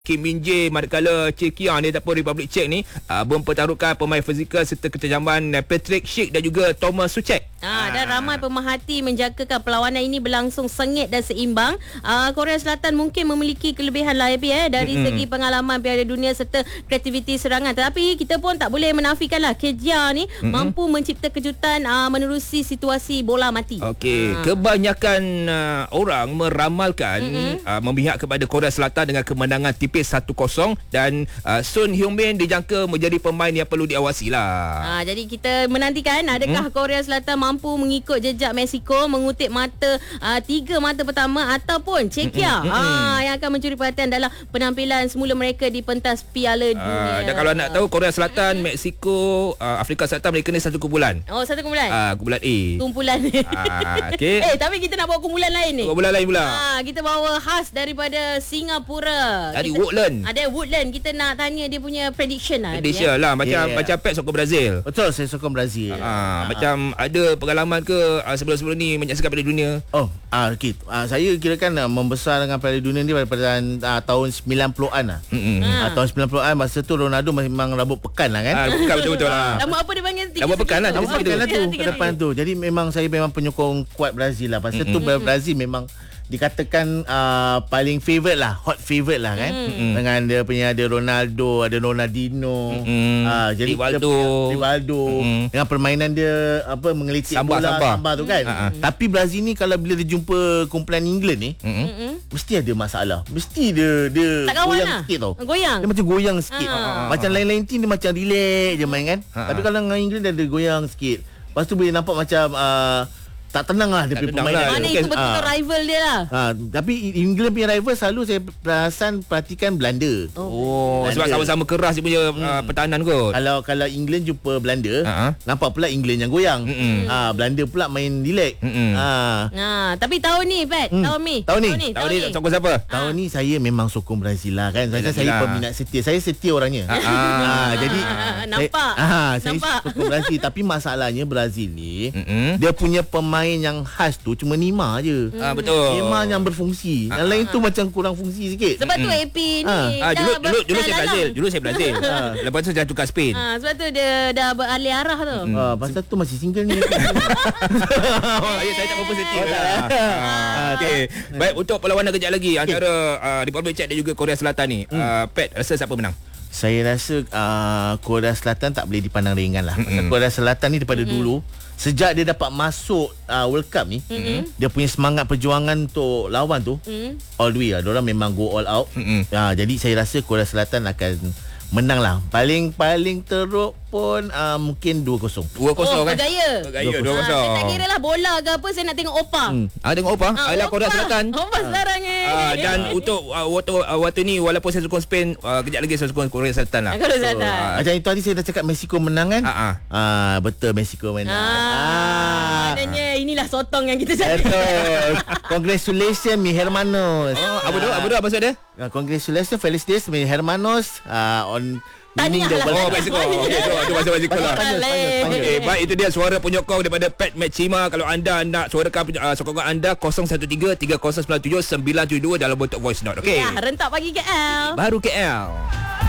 Kim Min-jae manakala Czechia ni ataupun Republic Czech ni mempertaruhkan pemain fizikal serta ketajaman Patrick Schick dan juga Thomas Soucek. Dan ramai pemerhati menjangkakan perlawanan ini berlangsung sengit dan seimbang. Korea Selatan mungkin memiliki kelebihan lebih dari segi pengalaman Piala Dunia serta kreativiti serangan. Tetapi kita pun tak boleh menafikanlah Czechia ni mampu mencipta kejutan menerusi situasi bola mati. Okey, kebanyakan orang meramalkan memihak kepada Korea Selatan dengan kemenangan tipis 1-0 dan Son Heung-min dijangka menjadi pemain yang perlu diawasi lah. Jadi kita menantikan adakah Korea Selatan mampu mengikut jejak Mexico, mengutip mata 3 mata pertama ataupun Czechia yang akan mencuri perhatian dalam penampilan semula mereka di pentas Piala Dunia. Dan kalau nak tahu Korea Selatan, Mexico, Afrika Selatan mereka ni satu kumpulan. Oh, satu kumpulan. Kumpulan A. Kumpulan. Okey. Tapi kita nak bawa kumpulan lain ni. Kumpulan lain pula. Kita bawa khas daripada Singapura. Dari Woodland. Ada Woodland. Kita nak tanya dia punya prediction lah. Prediction lah. Macam Pet sokong Brazil. Betul, saya sokong Brazil. Macam ada pengalaman ke sebelum-sebelum ni menyaksikan Piala Dunia? Okey. Saya kirakan membesar dengan Piala Dunia ni pada tahun 90-an lah. Tahun 90-an masa tu Ronaldo memang rambut pekan lah kan. Pekan betul-betul lah. Nama apa dia panggil? Rambut pekan lah. Rambut pekan lah tu ke depan tu. Jadi memang saya memang penyokong kuat Brazil lah. Pasal tu Brazil memang dikatakan paling favourite lah, hot favourite lah kan. Dengan dia punya ada Ronaldo, ada Ronaldinho, jadi Rivaldo dengan permainan dia mengelitik bola sambar tu kan. Tapi Brazil ni kalau bila dia jumpa kumpulan England ni, mesti ada masalah. Mesti dia goyang sikit tau. Dia macam goyang sikit. Macam lain-lain team dia macam relax je main kan. Tapi kalau dengan England dia ada goyang sikit. Lepas tu boleh nampak macam tak tenang lah dia punya permainan. Mana itu betul rival dia lah. Tapi England punya rival selalu saya perhatikan Belanda. Belanda. Sebab sama-sama keras dia punya pertahanan kot. Kalau England jumpa Belanda, nampak pula England yang goyang. Belanda pula main relax. Tapi tahun ni Pat, tahun ni sokong siapa? Tahun ni saya memang sokong Brazil lah kan. Saya peminat setia. Saya setia orangnya. Jadi nampak. Saya sokong Brazil. Tapi masalahnya Brazil ni dia punya pemain yang khas tu cuma Neymar je. Betul. Neymar yang berfungsi. Yang lain tu macam kurang fungsi sikit. Sebab tu AP ni dulu saya Brazil. Lepas tu saya tukar Spain. Sebab tu dia dah beralih arah tu. Pasal tu masih single ni. Saya tak berapa setia. Okey. Baik, untuk perlawanan kejap lagi antara Republic Czech dan juga Korea Selatan ni, Pat rasa siapa menang? Saya rasa Korea Selatan tak boleh dipandang ringan lah. Korea Selatan ni daripada dulu, sejak dia dapat masuk World Cup ni, dia punya semangat perjuangan untuk lawan tu all the way lah. Diorang memang go all out. Jadi saya rasa Korea Selatan akan menang lah. Paling teruk pun mungkin 2-0. 2-0 kan? Bergaya 2-0. Saya tak kira lah bola ke apa, saya nak tengok Opa. Tengok Opa adalah Korea Selatan. Opa sekarang ni. Dan untuk waktu ni walaupun saya sokong Spain, kejap lagi saya sokong Korea Selatan lah. Korea Selatan. Macam itu tadi saya dah cakap Mexico menang kan? Betul, Mexico menang. Maknanya inilah sotong yang kita cari. Betul. Congratulations mi hermanos. Apa maksud dia? Congratulations, feliz days mi hermanos on winning the World Cup. Mexico. Okey, itu bahasa Mexico lah. Baik, itu dia suara penyokong daripada Pat Machima. Kalau anda nak suarakan sokongan anda, 013-3097-972 dalam bentuk voice note. Okey. Rentak pagi KL. Baru KL.